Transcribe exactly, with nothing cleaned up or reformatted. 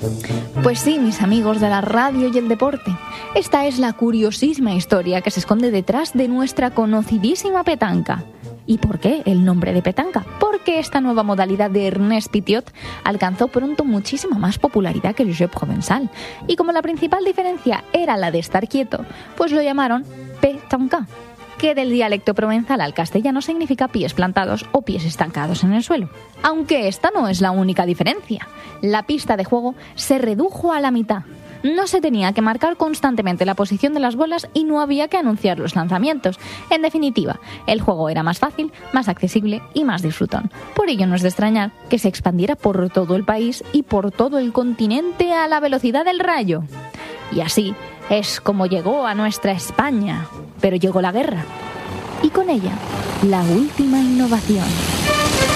Pues sí, mis amigos de la radio y el deporte, esta es la curiosísima historia que se esconde detrás de nuestra conocidísima petanca. ¿Y por qué el nombre de petanca? Porque esta nueva modalidad de Ernest Pittiot alcanzó pronto muchísima más popularidad que el jeu provençal. Y como la principal diferencia era la de estar quieto, pues lo llamaron petanca, que del dialecto provenzal al castellano significa pies plantados o pies estancados en el suelo. Aunque esta no es la única diferencia. La pista de juego se redujo a la mitad. No se tenía que marcar constantemente la posición de las bolas y no había que anunciar los lanzamientos. En definitiva, el juego era más fácil, más accesible y más disfrutón. Por ello no es de extrañar que se expandiera por todo el país y por todo el continente a la velocidad del rayo. Y así es como llegó a nuestra España. Pero llegó la guerra. Y con ella, la última innovación.